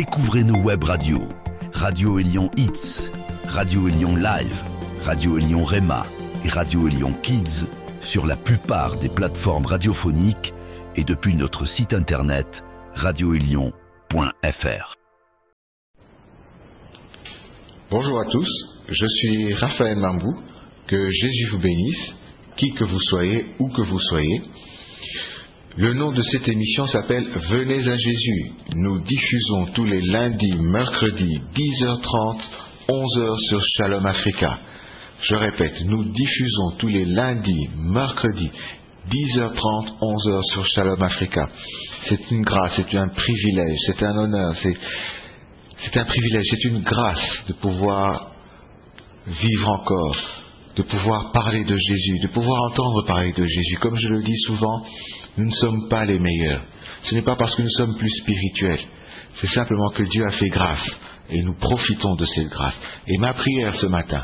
Découvrez nos web radios. Radio Élion Hits, Radio Élion Live, Radio Élion Rema et Radio Élion Kids sur la plupart des plateformes radiophoniques et depuis notre site internet radioélion.fr. Bonjour à tous, je suis Raphaël Mambou, que Jésus vous bénisse, qui que vous soyez, où que vous soyez. Le nom de cette émission s'appelle Venez à Jésus. Nous diffusons tous les lundis, mercredis, 10h30, 11h sur Shalom Africa. Je répète, nous diffusons tous les lundis, mercredis, 10h30, 11h sur Shalom Africa. C'est une grâce, c'est un privilège, c'est un honneur, c'est un privilège, c'est une grâce de pouvoir vivre encore, de pouvoir parler de Jésus, de pouvoir entendre parler de Jésus. Comme je le dis souvent, nous ne sommes pas les meilleurs. Ce n'est pas parce que nous sommes plus spirituels. C'est simplement que Dieu a fait grâce et nous profitons de cette grâce. Et ma prière ce matin,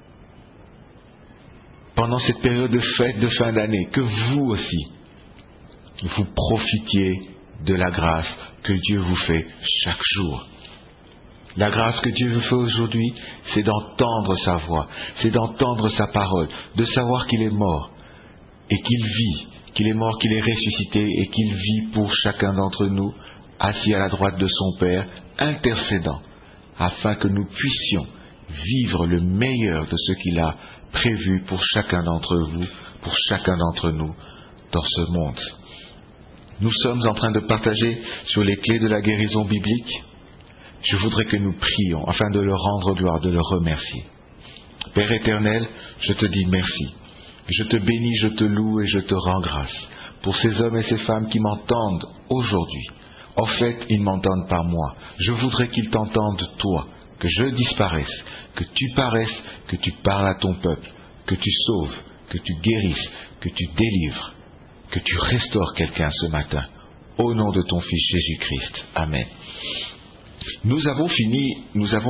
pendant cette période de fête de fin d'année, que vous aussi, vous profitiez de la grâce que Dieu vous fait chaque jour. La grâce que Dieu vous fait aujourd'hui, c'est d'entendre sa voix, c'est d'entendre sa parole, de savoir qu'il est mort et qu'il vit, qu'il est mort, qu'il est ressuscité et qu'il vit pour chacun d'entre nous, assis à la droite de son Père, intercédant, afin que nous puissions vivre le meilleur de ce qu'il a prévu pour chacun d'entre vous, pour chacun d'entre nous dans ce monde. Nous sommes en train de partager sur les clés de la guérison biblique. Je voudrais que nous prions afin de le rendre gloire, de le remercier. Père éternel, je te dis merci. Je te bénis, je te loue et je te rends grâce pour ces hommes et ces femmes qui m'entendent aujourd'hui. En fait, ils ne m'entendent pas moi. Je voudrais qu'ils t'entendent toi, que je disparaisse, que tu paraisses, que tu parles à ton peuple, que tu sauves, que tu guérisses, que tu délivres, que tu restaures quelqu'un ce matin. Au nom de ton Fils Jésus-Christ. Amen. Nous avons fini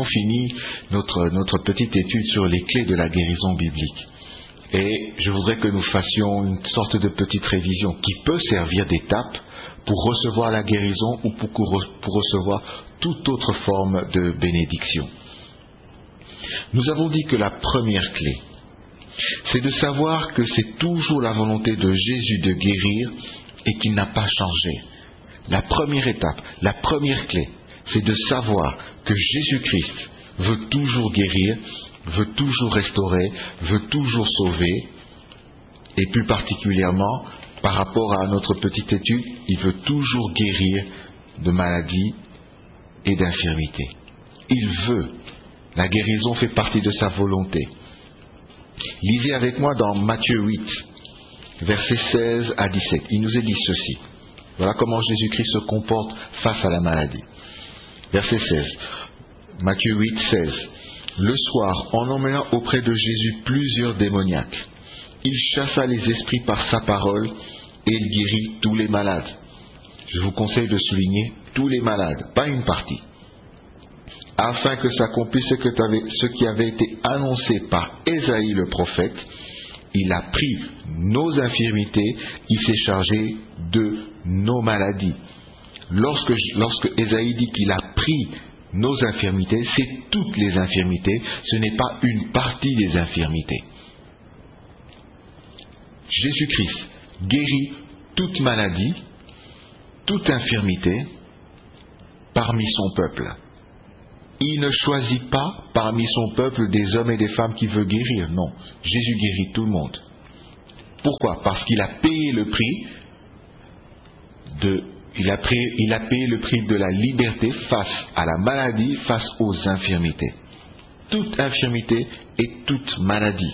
notre petite étude sur les clés de la guérison biblique. Et je voudrais que nous fassions une sorte de petite révision qui peut servir d'étape pour recevoir la guérison ou pour recevoir toute autre forme de bénédiction. Nous avons dit que la première clé, c'est de savoir que c'est toujours la volonté de Jésus de guérir et qu'il n'a pas changé. La première étape, la première clé, c'est de savoir que Jésus-Christ veut toujours guérir, veut toujours restaurer, veut toujours sauver, et plus particulièrement, par rapport à notre petite étude, il veut toujours guérir de maladies et d'infirmités. Il veut. La guérison fait partie de sa volonté. Lisez avec moi dans Matthieu 8, versets 16 à 17. Il nous est dit ceci. Voilà comment Jésus-Christ se comporte face à la maladie. Verset 16. Matthieu 8, 16. Le soir, en emmenant auprès de Jésus plusieurs démoniaques, il chassa les esprits par sa parole et il guérit tous les malades. Je vous conseille de souligner tous les malades, pas une partie. Afin que s'accomplisse ce qui avait été annoncé par Ésaïe le prophète, il a pris nos infirmités, il s'est chargé de nos maladies. Lorsque Ésaïe dit qu'il a pris nos infirmités, c'est toutes les infirmités, ce n'est pas une partie des infirmités. Jésus-Christ guérit toute maladie, toute infirmité parmi son peuple. Il ne choisit pas parmi son peuple des hommes et des femmes qu'il veut guérir, non. Jésus guérit tout le monde. Pourquoi ? Parce qu'il a payé le prix il a payé le prix de la liberté face à la maladie, face aux infirmités. Toute infirmité et toute maladie.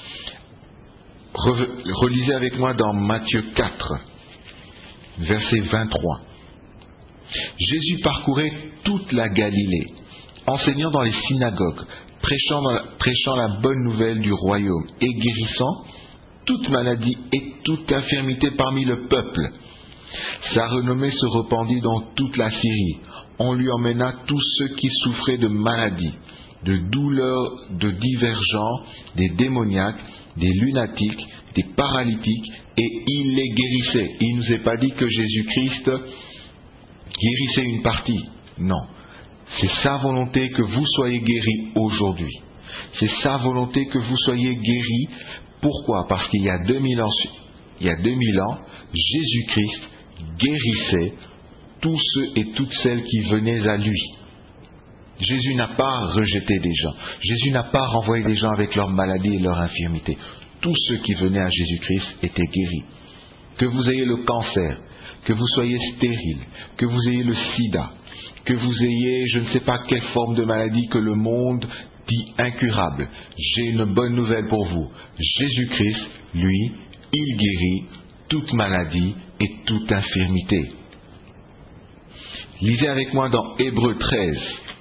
Relisez avec moi dans Matthieu 4, verset 23. Jésus parcourait toute la Galilée, enseignant dans les synagogues, prêchant la bonne nouvelle du royaume et guérissant toute maladie et toute infirmité parmi le peuple. Sa renommée se répandit dans toute la Syrie. On lui emmena tous ceux qui souffraient de maladies, de douleurs de divers genres, des démoniaques, des lunatiques, des paralytiques, et il les guérissait. Il ne nous est pas dit que Jésus-Christ guérissait une partie. Non. C'est sa volonté que vous soyez guéris aujourd'hui. C'est sa volonté que vous soyez guéris. Pourquoi? Parce qu'il y a 2000 ans, Jésus-Christ guérissait tous ceux et toutes celles qui venaient à lui. Jésus n'a pas rejeté des gens. Jésus n'a pas renvoyé des gens avec leurs maladies et leurs infirmités. Tous ceux qui venaient à Jésus-Christ étaient guéris. Que vous ayez le cancer, que vous soyez stérile, que vous ayez le sida, que vous ayez je ne sais pas quelle forme de maladie que le monde dit incurable. J'ai une bonne nouvelle pour vous. Jésus-Christ, lui, il guérit toute maladie et toute infirmité. Lisez avec moi dans Hébreux 13,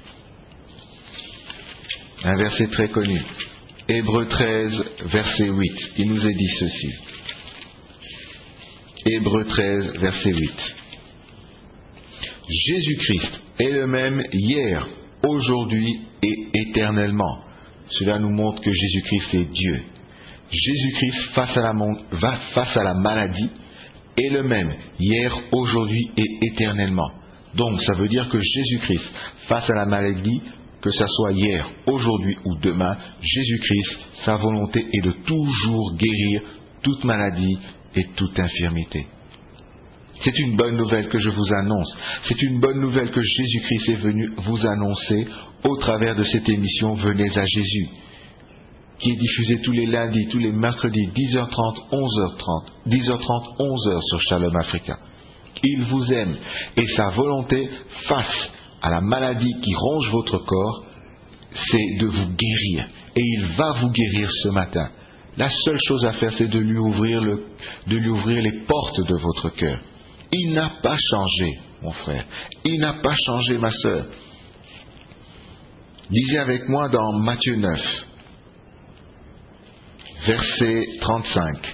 un verset très connu. Hébreux 13, verset 8. Il nous est dit ceci. Hébreux 13, verset 8. Jésus-Christ est le même hier, aujourd'hui et éternellement. Cela nous montre que Jésus-Christ est Dieu. Jésus-Christ face à la maladie est le même hier, aujourd'hui et éternellement. Donc ça veut dire que Jésus-Christ face à la maladie, que ce soit hier, aujourd'hui ou demain, Jésus-Christ, sa volonté est de toujours guérir toute maladie et toute infirmité. C'est une bonne nouvelle que je vous annonce. C'est une bonne nouvelle que Jésus-Christ est venu vous annoncer au travers de cette émission Venez à Jésus, qui est diffusée tous les lundis, tous les mercredis, 10h30, 11h sur Shalom Africa. Il vous aime et sa volonté face à la maladie qui ronge votre corps, c'est de vous guérir. Et il va vous guérir ce matin. La seule chose à faire, c'est de lui ouvrir les portes de votre cœur. Il n'a pas changé, mon frère. Il n'a pas changé, ma sœur. Lisez avec moi dans Matthieu 9, verset 35.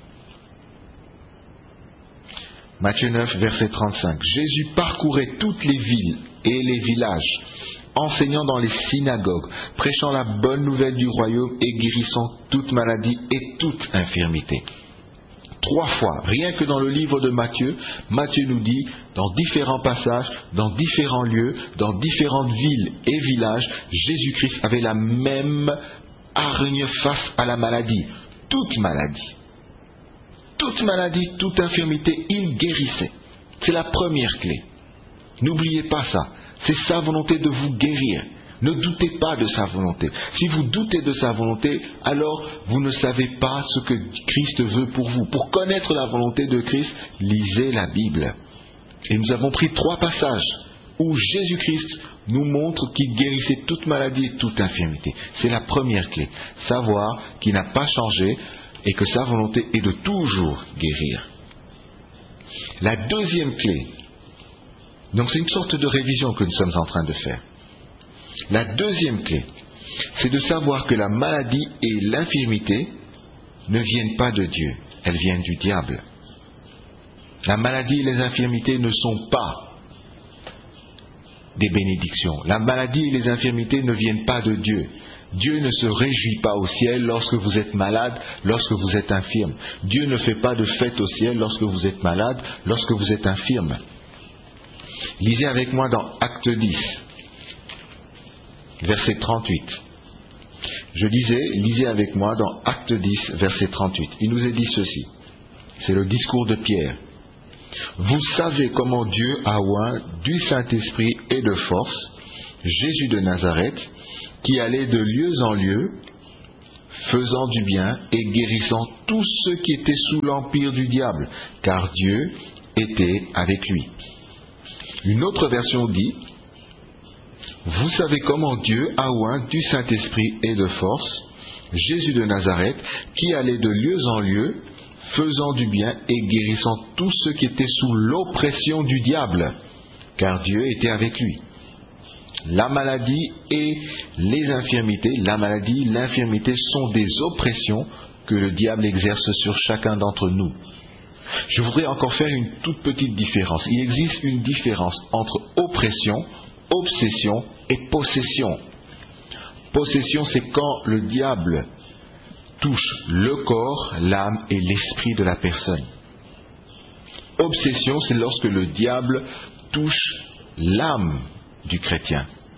Matthieu 9, verset 35. Jésus parcourait toutes les villes et les villages, enseignant dans les synagogues, prêchant la bonne nouvelle du royaume et guérissant toute maladie et toute infirmité. 3 fois, rien que dans le livre de Matthieu, Matthieu nous dit, dans différents passages, dans différents lieux, dans différentes villes et villages, Jésus-Christ avait la même hargne face à la maladie. Toute maladie, toute infirmité, il guérissait. C'est la première clé. N'oubliez pas ça. C'est sa volonté de vous guérir. Ne doutez pas de sa volonté. Si vous doutez de sa volonté, alors vous ne savez pas ce que Christ veut pour vous. Pour connaître la volonté de Christ, lisez la Bible. Et nous avons pris 3 passages où Jésus-Christ nous montre qu'il guérissait toute maladie et toute infirmité. C'est la première clé. Savoir qu'il n'a pas changé et que sa volonté est de toujours guérir. La deuxième clé, donc c'est une sorte de révision que nous sommes en train de faire. La deuxième clé, c'est de savoir que la maladie et l'infirmité ne viennent pas de Dieu, elles viennent du diable. La maladie et les infirmités ne sont pas des bénédictions. La maladie et les infirmités ne viennent pas de Dieu. Dieu ne se réjouit pas au ciel lorsque vous êtes malade, lorsque vous êtes infirme. Dieu ne fait pas de fête au ciel lorsque vous êtes malade, lorsque vous êtes infirme. Lisez avec moi dans Acte 10, verset 38. Je disais, lisez avec moi dans Acte 10, verset 38. Il nous est dit ceci. C'est le discours de Pierre. Vous savez comment Dieu a oint du Saint-Esprit et de force Jésus de Nazareth, qui allait de lieu en lieu, faisant du bien et guérissant tous ceux qui étaient sous l'empire du diable, car Dieu était avec lui. Une autre version dit, vous savez comment Dieu a oint du Saint-Esprit et de force Jésus de Nazareth, qui allait de lieu en lieu, faisant du bien et guérissant tous ceux qui étaient sous l'oppression du diable, car Dieu était avec lui. La maladie et les infirmités, la maladie, l'infirmité sont des oppressions que le diable exerce sur chacun d'entre nous. Je voudrais encore faire une toute petite différence. Il existe une différence entre oppression, obsession et possession. Possession, c'est quand le diable touche le corps, l'âme et l'esprit de la personne. Obsession, c'est lorsque le diable touche l'âme du chrétien.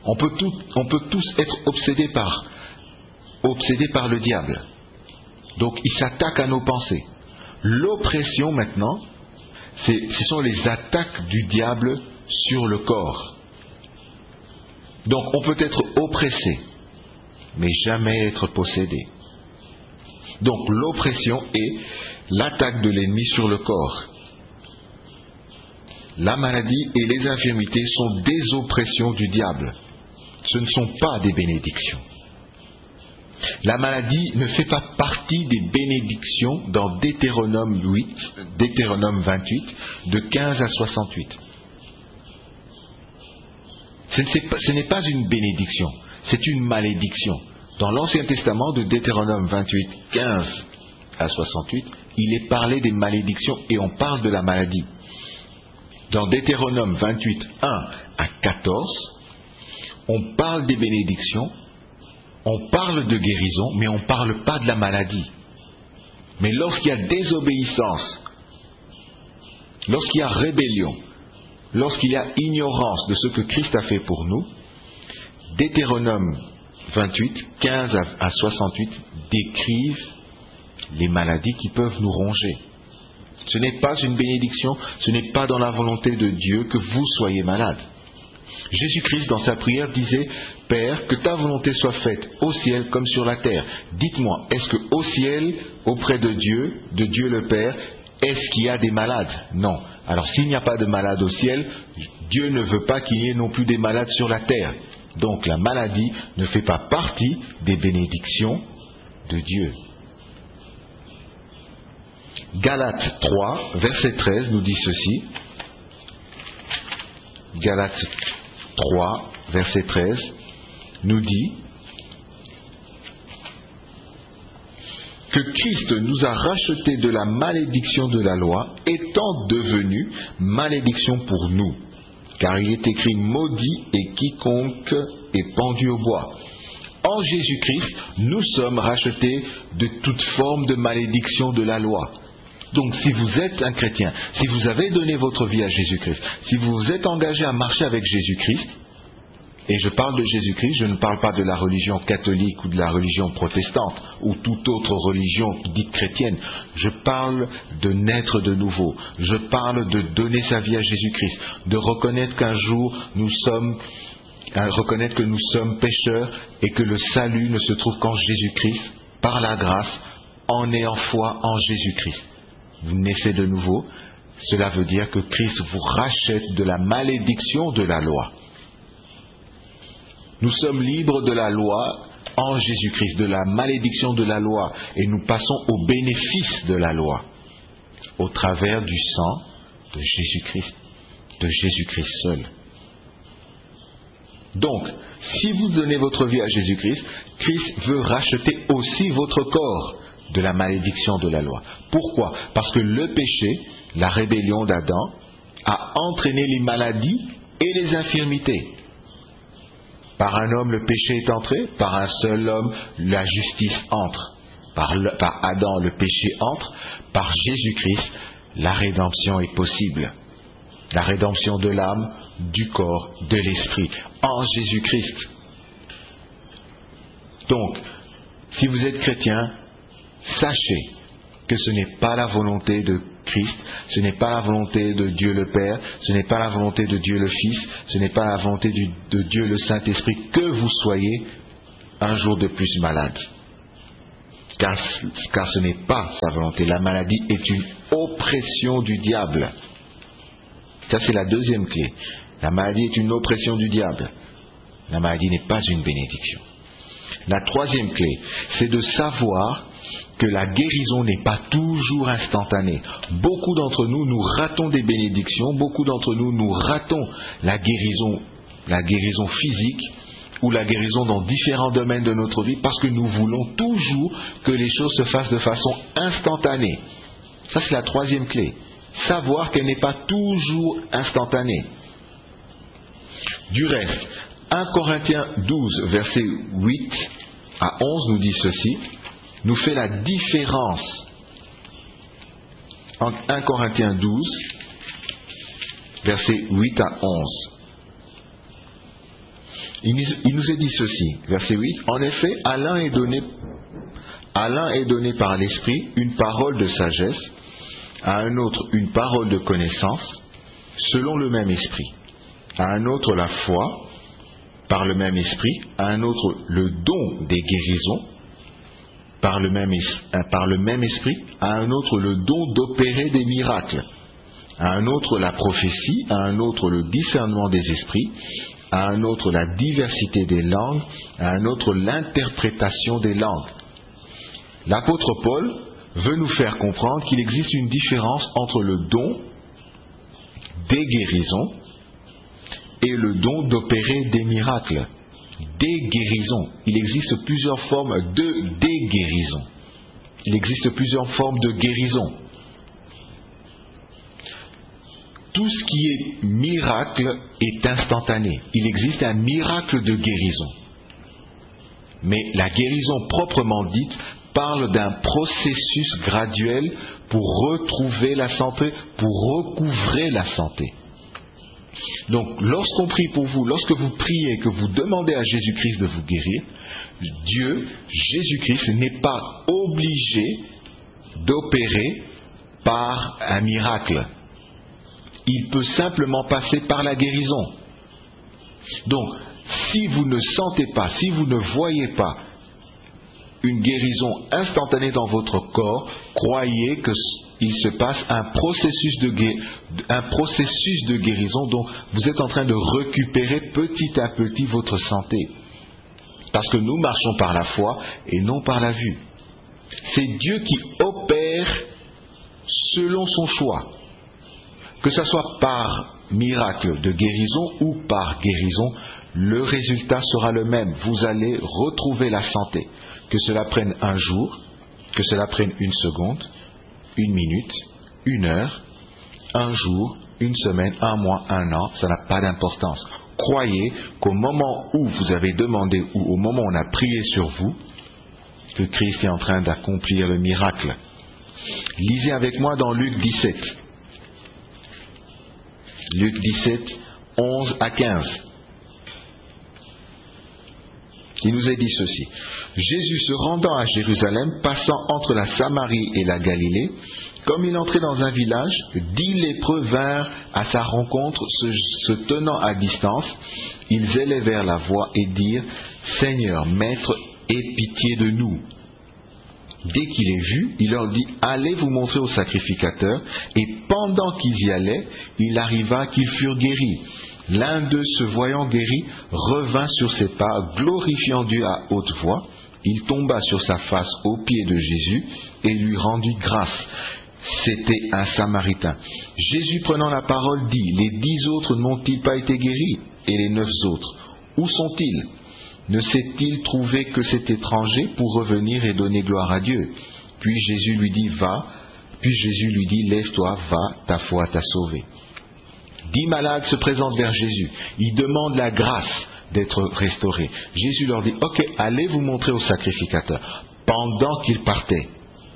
On peut tous être obsédés par le diable. Donc il s'attaque à nos pensées. L'oppression maintenant, ce sont les attaques du diable sur le corps. Donc on peut être oppressé, mais jamais être possédé. Donc l'oppression est l'attaque de l'ennemi sur le corps. La maladie et les infirmités sont des oppressions du diable. Ce ne sont pas des bénédictions. La maladie ne fait pas partie des bénédictions dans Deutéronome 28, de 15 à 68. Ce n'est pas une bénédiction, c'est une malédiction. Dans l'Ancien Testament de Deutéronome 28, 15 à 68, il est parlé des malédictions et on parle de la maladie. Dans Deutéronome 28, 1 à 14, on parle des bénédictions, on parle de guérison, mais on ne parle pas de la maladie. Mais lorsqu'il y a désobéissance, lorsqu'il y a rébellion, lorsqu'il y a ignorance de ce que Christ a fait pour nous, Deutéronome 28, 15 à 68 décrivent les maladies qui peuvent nous ronger. Ce n'est pas une bénédiction, ce n'est pas dans la volonté de Dieu que vous soyez malade. Jésus-Christ, dans sa prière, disait « Père, que ta volonté soit faite au ciel comme sur la terre. Dites-moi, est-ce qu'au ciel, auprès de Dieu le Père, est-ce qu'il y a des malades ?» Non. Alors s'il n'y a pas de malades au ciel, Dieu ne veut pas qu'il y ait non plus des malades sur la terre. Donc la maladie ne fait pas partie des bénédictions de Dieu. Galates 3, verset 13 nous dit ceci. Galates 3, verset 13 nous dit que Christ nous a rachetés de la malédiction de la loi, étant devenu malédiction pour nous. Car il est écrit « Maudit est quiconque est pendu au bois ». En Jésus-Christ, nous sommes rachetés de toute forme de malédiction de la loi. Donc si vous êtes un chrétien, si vous avez donné votre vie à Jésus-Christ, si vous vous êtes engagé à marcher avec Jésus-Christ, et je parle de Jésus-Christ, je ne parle pas de la religion catholique ou de la religion protestante ou toute autre religion dite chrétienne, je parle de naître de nouveau, je parle de donner sa vie à Jésus-Christ, de reconnaître qu'un jour reconnaître que nous sommes pécheurs et que le salut ne se trouve qu'en Jésus-Christ, par la grâce, en ayant foi en Jésus-Christ. Vous naissez de nouveau, cela veut dire que Christ vous rachète de la malédiction de la loi. Nous sommes libres de la loi en Jésus-Christ, de la malédiction de la loi, et nous passons au bénéfice de la loi, au travers du sang de Jésus-Christ seul. Donc, si vous donnez votre vie à Jésus-Christ, Christ veut racheter aussi votre corps de la malédiction de la loi. Pourquoi ? Parce que le péché, la rébellion d'Adam, a entraîné les maladies et les infirmités. Par un homme, le péché est entré, par un seul homme, la justice entre. Par Adam, le péché entre, par Jésus-Christ, la rédemption est possible. La rédemption de l'âme, du corps, de l'esprit, en Jésus-Christ. Donc, si vous êtes chrétien, sachez que ce n'est pas la volonté de Christ, ce n'est pas la volonté de Dieu le Père, ce n'est pas la volonté de Dieu le Fils, ce n'est pas la volonté de Dieu le Saint-Esprit que vous soyez un jour de plus malade. Car ce n'est pas sa volonté. La maladie est une oppression du diable. Ça, c'est la deuxième clé. La maladie est une oppression du diable. La maladie n'est pas une bénédiction. La troisième clé, c'est de savoir que la guérison n'est pas toujours instantanée. Beaucoup d'entre nous, nous ratons des bénédictions, beaucoup d'entre nous, nous ratons la guérison physique ou la guérison dans différents domaines de notre vie parce que nous voulons toujours que les choses se fassent de façon instantanée. Ça, c'est la troisième clé. Savoir qu'elle n'est pas toujours instantanée. Du reste, 1 Corinthiens 12, versets 8 à 11 nous dit ceci, nous fait la différence entre 1 Corinthiens 12, versets 8 à 11. Il nous est dit ceci, verset 8, « En effet, à l'un est donné par l'Esprit une parole de sagesse, à un autre une parole de connaissance, selon le même Esprit, à un autre la foi, par le même Esprit, à un autre le don des guérisons, par le même Esprit, à un autre le don d'opérer des miracles, à un autre la prophétie, à un autre le discernement des esprits, à un autre la diversité des langues, à un autre l'interprétation des langues. » L'apôtre Paul veut nous faire comprendre qu'il existe une différence entre le don des guérisons et le don d'opérer des miracles. Des guérisons. Il existe plusieurs formes de des guérisons. Il existe plusieurs formes de guérison. Tout ce qui est miracle est instantané. Il existe un miracle de guérison. Mais la guérison proprement dite parle d'un processus graduel pour retrouver la santé, pour recouvrer la santé. Donc, lorsqu'on prie pour vous, lorsque vous priez, que vous demandez à Jésus-Christ de vous guérir, Dieu, Jésus-Christ, n'est pas obligé d'opérer par un miracle. Il peut simplement passer par la guérison. Donc, si vous ne sentez pas, si vous ne voyez pas une guérison instantanée dans votre corps, croyez qu'il se passe un processus de guérison dont vous êtes en train de récupérer petit à petit votre santé. Parce que nous marchons par la foi et non par la vue. C'est Dieu qui opère selon son choix. Que ce soit par miracle de guérison ou par guérison, le résultat sera le même. Vous allez retrouver la santé. Que cela prenne un jour, que cela prenne une seconde, une minute, une heure, un jour, une semaine, un mois, un an, ça n'a pas d'importance. Croyez qu'au moment où vous avez demandé ou au moment où on a prié sur vous, que Christ est en train d'accomplir le miracle. Lisez avec moi dans Luc 17. Luc 17, 11 à 15. Il nous est dit ceci. Jésus se rendant à Jérusalem, passant entre la Samarie et la Galilée, comme il entrait dans un village, 10 lépreux vinrent à sa rencontre, se tenant à distance. Ils élevèrent la voix et dirent, « Seigneur, Maître, aie pitié de nous. » Dès qu'il les vit, il leur dit, « Allez vous montrer au sacrificateur. » Et pendant qu'ils y allaient, il arriva qu'ils furent guéris. L'un d'eux, se voyant guéri, revint sur ses pas, glorifiant Dieu à haute voix. Il tomba sur sa face aux pieds de Jésus et lui rendit grâce. C'était un Samaritain. Jésus, prenant la parole, dit, « Les 10 autres n'ont-ils pas été guéris? Et les 9 autres, où sont-ils? Ne s'est-il trouvé que cet étranger pour revenir et donner gloire à Dieu? » Puis Jésus lui dit, « Va. » Puis Jésus lui dit, « Lève-toi, va, ta foi t'a sauvé. » 10 malades se présentent vers Jésus. Ils demandent la grâce d'être restaurés. Jésus leur dit, « Ok, allez vous montrer au sacrificateur. » Pendant qu'ils partaient,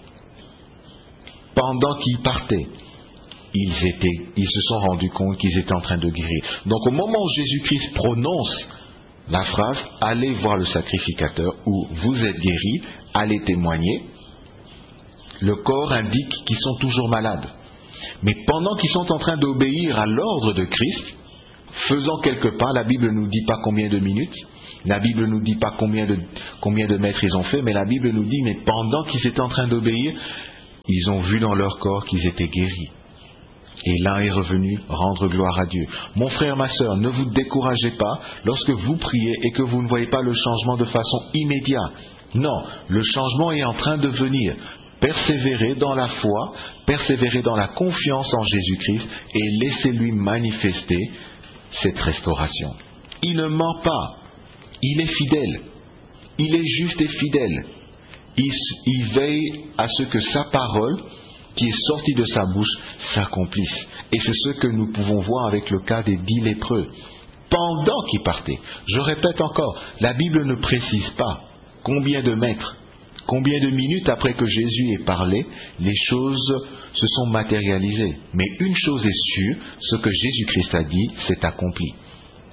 ils se sont rendus compte qu'ils étaient en train de guérir. Donc au moment où Jésus-Christ prononce la phrase, « Allez voir le sacrificateur » ou « Vous êtes guéris, allez témoigner », le corps indique qu'ils sont toujours malades. Mais pendant qu'ils sont en train d'obéir à l'ordre de Christ, faisant quelques pas, la Bible ne nous dit pas combien de minutes, la Bible ne nous dit pas combien de mètres ils ont fait, mais la Bible nous dit, mais pendant qu'ils étaient en train d'obéir, ils ont vu dans leur corps qu'ils étaient guéris. Et l'un est revenu rendre gloire à Dieu. Mon frère, ma sœur, ne vous découragez pas lorsque vous priez et que vous ne voyez pas le changement de façon immédiate. Non, le changement est en train de venir. Persévérez dans la foi, persévérez dans la confiance en Jésus-Christ et laissez-lui manifester cette restauration. Il ne ment pas, il est fidèle, il est juste et fidèle. Il veille à ce que sa parole, qui est sortie de sa bouche, s'accomplisse. Et c'est ce que nous pouvons voir avec le cas des 10 lépreux. Pendant qu'ils partaient, je répète encore, la Bible ne précise pas combien de mètres, combien de minutes après que Jésus ait parlé, les choses se sont matérialisées. Mais une chose est sûre, ce que Jésus-Christ a dit, c'est accompli.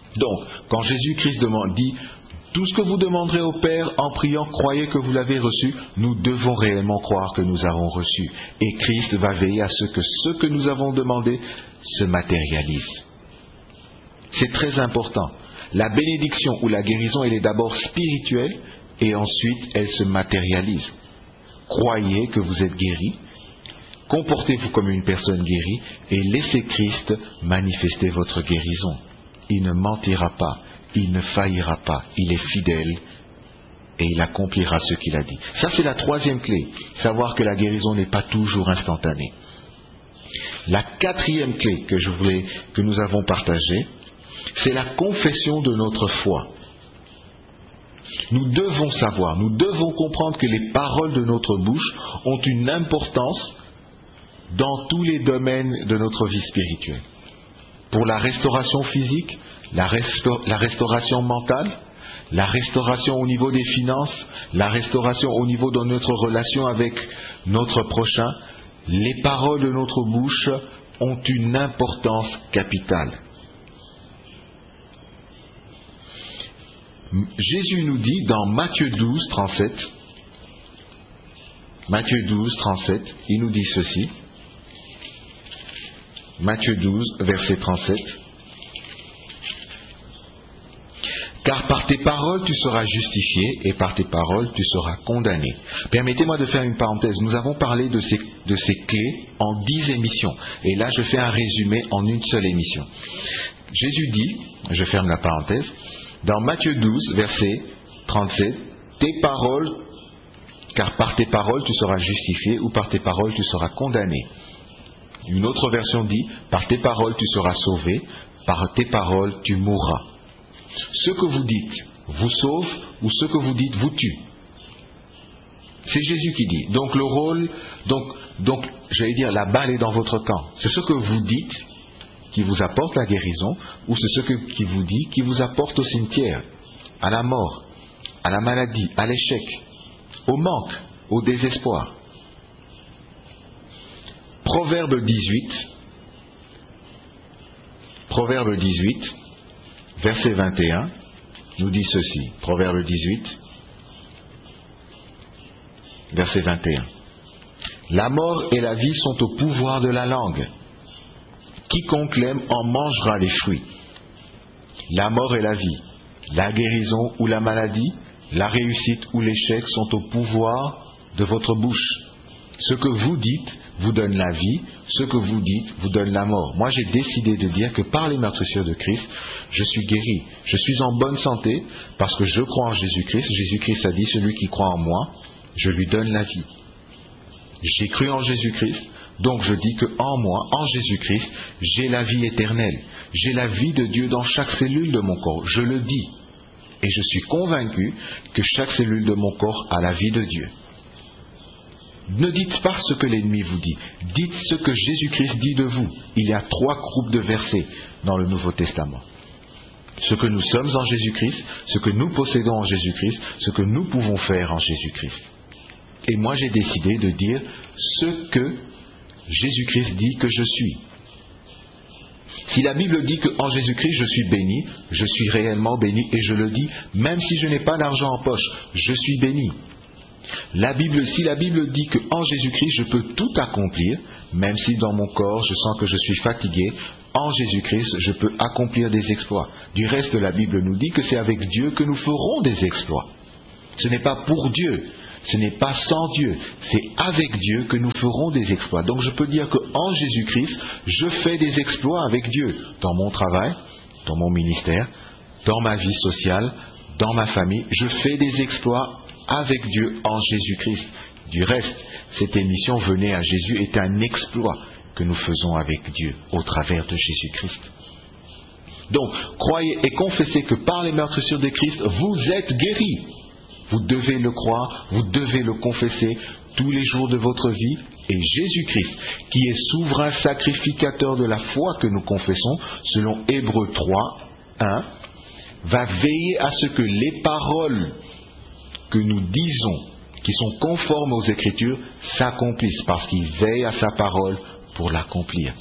Donc, quand Jésus-Christ dit « Tout ce que vous demanderez au Père en priant, croyez que vous l'avez reçu », nous devons réellement croire que nous avons reçu. Et Christ va veiller à ce que nous avons demandé se matérialise. C'est très important. La bénédiction ou la guérison, elle est d'abord spirituelle et ensuite elle se matérialise. Croyez que vous êtes guéri, comportez-vous comme une personne guérie et laissez Christ manifester votre guérison. Il ne mentira pas, il ne faillira pas, il est fidèle et il accomplira ce qu'il a dit. Ça, c'est la troisième clé, savoir que la guérison n'est pas toujours instantanée. La quatrième clé que nous avons partagée, c'est la confession de notre foi. Nous devons savoir, nous devons comprendre que les paroles de notre bouche ont une importance dans tous les domaines de notre vie spirituelle. Pour la restauration physique, la restauration mentale, la restauration au niveau des finances, la restauration au niveau de notre relation avec notre prochain, les paroles de notre bouche ont une importance capitale. Jésus nous dit dans Matthieu 12, 37, il nous dit ceci, Matthieu 12, verset 37, « Car par tes paroles tu seras justifié et par tes paroles tu seras condamné. » Permettez-moi de faire une parenthèse. Nous avons parlé de ces clés en 10 émissions. Et là, je fais un résumé en une seule émission. Jésus dit, je ferme la parenthèse, dans Matthieu 12, verset 37, « Tes paroles, car par tes paroles tu seras justifié ou par tes paroles tu seras condamné. » Une autre version dit, « Par tes paroles tu seras sauvé, par tes paroles tu mourras. » Ce que vous dites vous sauve ou ce que vous dites vous tue. C'est Jésus qui dit. Donc le rôle, donc j'allais dire, la balle est dans votre camp. C'est ce que vous dites qui vous apporte la guérison ou c'est ce qui vous dit qui vous apporte au cimetière, à la mort, à la maladie, à l'échec, au manque, au désespoir. Proverbe 18, verset 21, nous dit ceci. Proverbe 18, verset 21. La mort et la vie sont au pouvoir de la langue. Quiconque l'aime en mangera les fruits. La mort et la vie, la guérison ou la maladie, la réussite ou l'échec sont au pouvoir de votre bouche. Ce que vous dites vous donne la vie, ce que vous dites vous donne la mort. Moi, j'ai décidé de dire que par les meurtrissures de Christ, je suis guéri. Je suis en bonne santé parce que je crois en Jésus-Christ. Jésus-Christ a dit, celui qui croit en moi, je lui donne la vie. J'ai cru en Jésus-Christ, donc je dis que en moi, en Jésus-Christ, j'ai la vie éternelle. J'ai la vie de Dieu dans chaque cellule de mon corps. Je le dis. Et je suis convaincu que chaque cellule de mon corps a la vie de Dieu. Ne dites pas ce que l'ennemi vous dit. Dites ce que Jésus-Christ dit de vous. Il y a 3 groupes de versets dans le Nouveau Testament. Ce que nous sommes en Jésus-Christ, ce que nous possédons en Jésus-Christ, ce que nous pouvons faire en Jésus-Christ. Et moi, j'ai décidé de dire ce que Jésus-Christ dit que je suis. Si la Bible dit qu'en Jésus-Christ je suis béni, je suis réellement béni et je le dis, même si je n'ai pas d'argent en poche, je suis béni. Si la Bible dit qu'en Jésus-Christ je peux tout accomplir, même si dans mon corps je sens que je suis fatigué, en Jésus-Christ je peux accomplir des exploits. Du reste, la Bible nous dit que c'est avec Dieu que nous ferons des exploits. Ce n'est pas pour Dieu, ce n'est pas sans Dieu, c'est avec Dieu que nous ferons des exploits. Donc je peux dire qu'en Jésus-Christ, je fais des exploits avec Dieu, dans mon travail, dans mon ministère, dans ma vie sociale, dans ma famille, je fais des exploits avec Dieu en Jésus-Christ. Du reste, cette émission Venez à Jésus est un exploit que nous faisons avec Dieu au travers de Jésus-Christ. Donc, croyez et confessez que par les meurtrissures de Christ, vous êtes guéris. Vous devez le croire, vous devez le confesser tous les jours de votre vie. Et Jésus-Christ, qui est souverain sacrificateur de la foi que nous confessons, selon Hébreux 3, 1, va veiller à ce que les paroles que nous disons, qui sont conformes aux Écritures, s'accomplissent, parce qu'il veille à sa parole pour l'accomplir.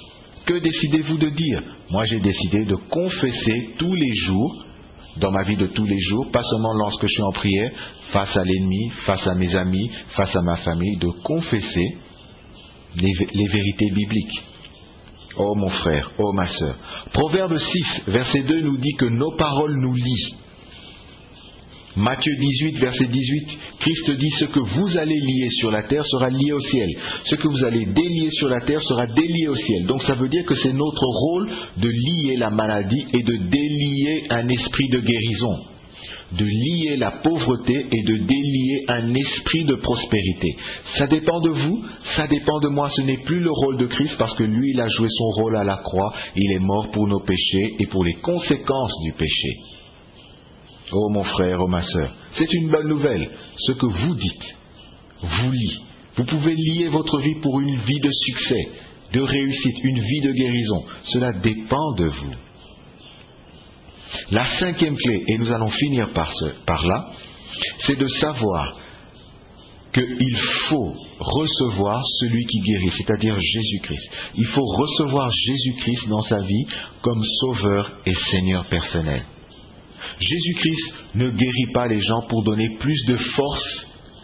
Que décidez-vous de dire? Moi, j'ai décidé de confesser tous les jours, dans ma vie de tous les jours, pas seulement lorsque je suis en prière, face à l'ennemi, face à mes amis, face à ma famille, de confesser les vérités bibliques. Oh mon frère, oh ma sœur. Proverbe 6, verset 2 nous dit que nos paroles nous lient. Matthieu 18, verset 18, Christ dit: ce que vous allez lier sur la terre sera lié au ciel. Ce que vous allez délier sur la terre sera délié au ciel. Donc ça veut dire que c'est notre rôle de lier la maladie et de délier un esprit de guérison. De lier la pauvreté et de délier un esprit de prospérité. Ça dépend de vous, ça dépend de moi. Ce n'est plus le rôle de Christ parce que lui, il a joué son rôle à la croix. Il est mort pour nos péchés et pour les conséquences du péché. Oh mon frère, oh ma sœur, c'est une bonne nouvelle. Ce que vous dites, vous lie. Vous pouvez lier votre vie pour une vie de succès, de réussite, une vie de guérison. Cela dépend de vous. La cinquième clé, et nous allons finir par là, c'est de savoir qu'il faut recevoir celui qui guérit, c'est-à-dire Jésus-Christ. Il faut recevoir Jésus-Christ dans sa vie comme sauveur et Seigneur personnel. Jésus-Christ ne guérit pas les gens pour donner plus de force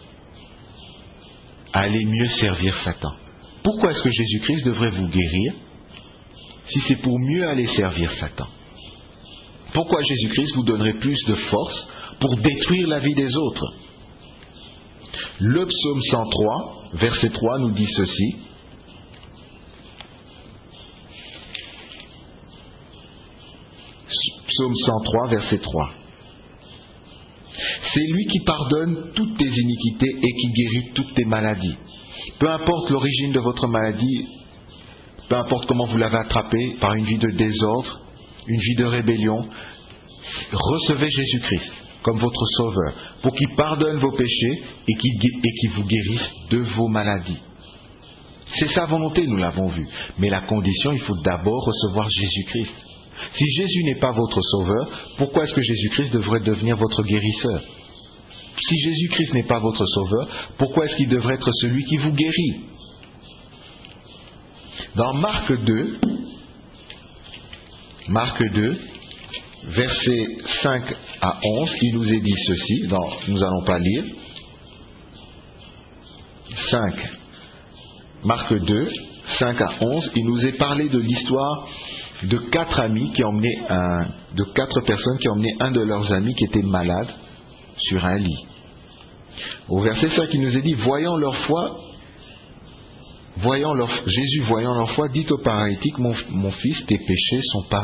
à aller mieux servir Satan. Pourquoi est-ce que Jésus-Christ devrait vous guérir si c'est pour mieux aller servir Satan? Pourquoi Jésus-Christ vous donnerait plus de force pour détruire la vie des autres? Le psaume 103, verset 3 nous dit ceci. Psaume 103, verset 3. C'est lui qui pardonne toutes tes iniquités et qui guérit toutes tes maladies. Peu importe l'origine de votre maladie, peu importe comment vous l'avez attrapée, par une vie de désordre, une vie de rébellion, recevez Jésus-Christ comme votre sauveur, pour qu'il pardonne vos péchés et qu'il vous guérisse de vos maladies. C'est sa volonté, nous l'avons vu. Mais la condition, il faut d'abord recevoir Jésus-Christ. Si Jésus n'est pas votre sauveur, pourquoi est-ce que Jésus-Christ devrait devenir votre guérisseur? Si Jésus-Christ n'est pas votre sauveur, pourquoi est-ce qu'il devrait être celui qui vous guérit? Dans Marc 2, versets 5 à 11, il nous est dit ceci, nous n'allons pas lire. Marc 2, 5 à 11, il nous est parlé de l'histoire de 4 amis de 4 personnes qui ont emmené un de leurs amis qui était malade sur un lit. Au verset 5, il nous est dit: Jésus voyant leur foi, dit au paralytique: mon fils, tes péchés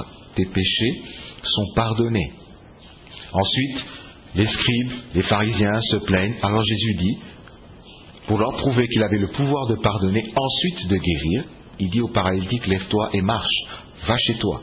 sont pardonnés. Ensuite, les scribes, les pharisiens se plaignent. Alors Jésus dit, pour leur prouver qu'il avait le pouvoir de pardonner, ensuite de guérir, il dit au paralytique: lève-toi et marche, va chez toi.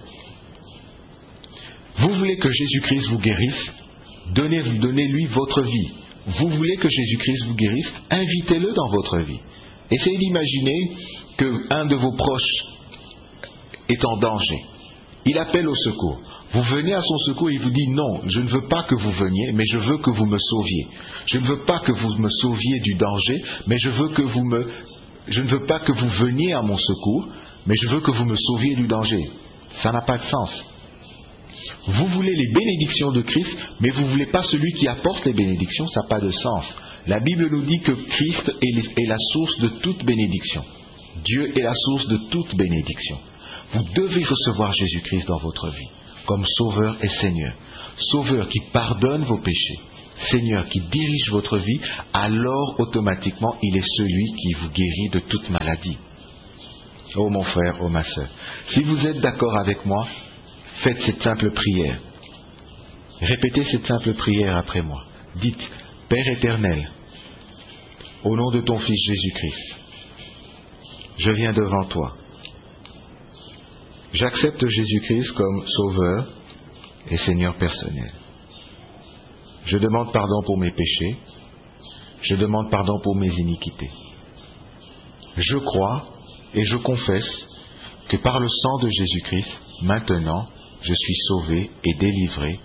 Vous voulez que Jésus-Christ vous guérisse? Donnez-lui votre vie. Vous voulez que Jésus-Christ vous guérisse? Invitez-le dans votre vie. Essayez d'imaginer qu'un de vos proches est en danger. Il appelle au secours. Vous venez à son secours et il vous dit: non, je ne veux pas que vous veniez, mais je veux que vous me sauviez. Je ne veux pas que vous me sauviez du danger, mais je ne veux pas que vous veniez à mon secours, mais je veux que vous me sauviez du danger. Ça n'a pas de sens. Vous voulez les bénédictions de Christ, mais vous ne voulez pas celui qui apporte les bénédictions, ça n'a pas de sens. La Bible nous dit que Christ est la source de toute bénédiction. Dieu est la source de toute bénédiction. Vous devez recevoir Jésus-Christ dans votre vie, comme Sauveur et Seigneur. Sauveur qui pardonne vos péchés, Seigneur qui dirige votre vie, alors automatiquement il est celui qui vous guérit de toute maladie. Oh mon frère, oh ma sœur, si vous êtes d'accord avec moi, faites cette simple prière. Répétez cette simple prière après moi. Dites: Père éternel, au nom de ton Fils Jésus-Christ, je viens devant toi. J'accepte Jésus-Christ comme Sauveur et Seigneur personnel. Je demande pardon pour mes péchés. Je demande pardon pour mes iniquités. Je crois et je confesse que par le sang de Jésus-Christ, maintenant, je suis sauvé et délivré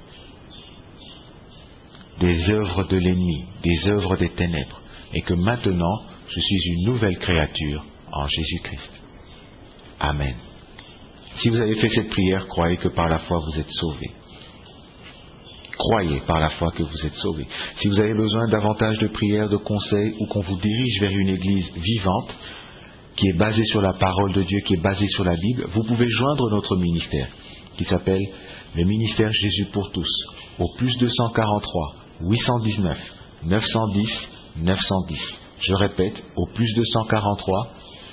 des œuvres de l'ennemi, des œuvres des ténèbres, et que maintenant, je suis une nouvelle créature en Jésus-Christ. Amen. Si vous avez fait cette prière, croyez que par la foi vous êtes sauvés. Croyez par la foi que vous êtes sauvés. Si vous avez besoin davantage de prières, de conseils, ou qu'on vous dirige vers une église vivante, qui est basée sur la parole de Dieu, qui est basée sur la Bible, vous pouvez joindre notre ministère, qui s'appelle le ministère Jésus pour tous, au plus 243 819 910 910. Je répète, au plus 243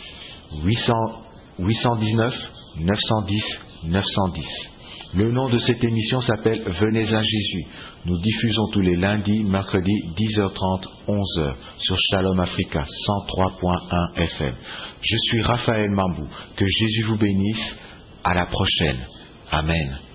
819 910 910. Le nom de cette émission s'appelle Venez à Jésus. Nous diffusons tous les lundis, mercredis, 10h30, 11h sur Shalom Africa 103.1 FM. Je suis Raphaël Mambou. Que Jésus vous bénisse. À la prochaine. Amen.